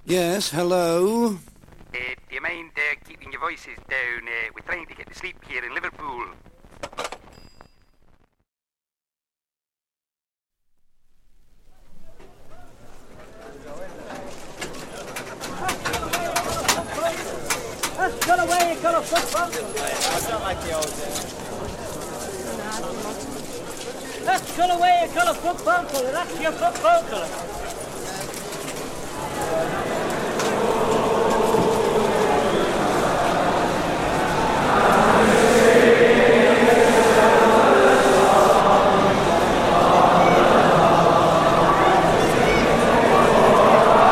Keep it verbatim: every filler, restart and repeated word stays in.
Yes, hello? Uh, do you mind uh, keeping your voices down? Uh, we're trying to get to sleep here in Liverpool. That's gone away, you got a football. That's not like the old days. That's gone away, you got a football colour. That's your football colour.